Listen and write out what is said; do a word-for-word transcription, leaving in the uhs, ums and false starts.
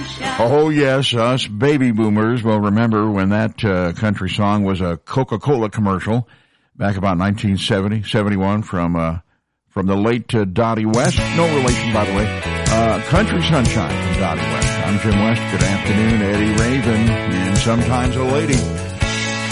sunshine. Oh, yes, us baby boomers will remember when that uh, country song was a Coca-Cola commercial back about nineteen seventy, seventy-one from uh, from the late uh, Dottie West. No relation, by the way. Uh, Country Sunshine from Dottie West. I'm Jim West. Good afternoon, Eddie Raven, and sometimes a lady.